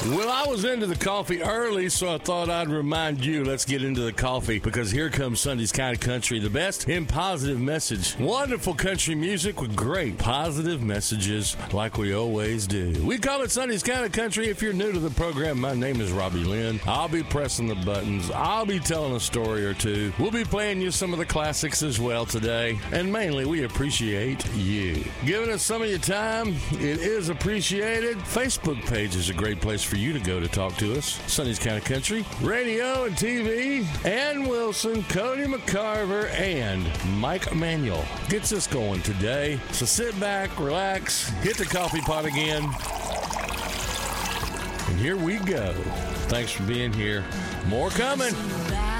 Well, I was into the coffee early, so I thought I'd remind you. Let's get into the coffee, because here comes Sunday's Kind of Country, the best in positive message. Wonderful country music with great positive messages like we always do. We call it Sunday's Kind of Country. If you're new to the program, my name is Robbie Lynn. I'll be pressing the buttons. I'll be telling a story or two. We'll be playing you some of the classics as well today. And mainly, we appreciate you. Giving us some of your time, it is appreciated. Facebook page is a great place for you to go to talk to us. Sunday's Kind of Country, radio and TV. Ann Wilson, Cody McCarver, and Mike Emanuel gets us going today. So sit back, relax, hit the coffee pot again. And here we go. Thanks for being here. More coming.